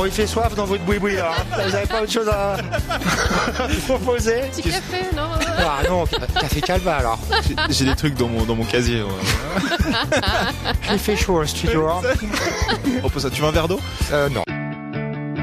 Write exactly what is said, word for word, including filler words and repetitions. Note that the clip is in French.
Bon, il fait soif dans votre boui-boui, là. Vous avez pas autre chose à proposer? Petit café, non? Ah non, café calva, alors. J'ai, j'ai des trucs dans mon, dans mon casier. Ouais. Il fait chaud au studio. Hein. Oh, ça, tu veux un verre d'eau? Euh, non.